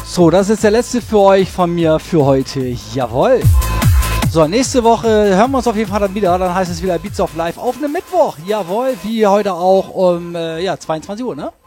So, das ist der letzte für euch von mir für heute. Jawohl. So, nächste Woche hören wir uns auf jeden Fall dann wieder. Dann heißt es wieder Beats of Life auf einem Mittwoch. Jawohl, wie heute auch um 22 Uhr, ne?